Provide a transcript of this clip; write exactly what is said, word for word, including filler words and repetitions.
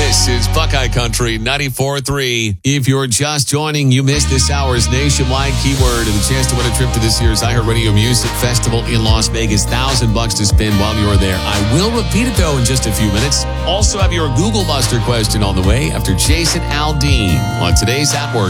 This is Buckeye Country ninety-four three. If you're just joining, you missed this hour's nationwide keyword and the chance to win a trip to this year's iHeartRadio Music Festival in Las Vegas. Thousand bucks to spend while you're there. I will repeat it, though, in just a few minutes. Also have your Google Buster question on the way after Jason Aldean on today's At Work.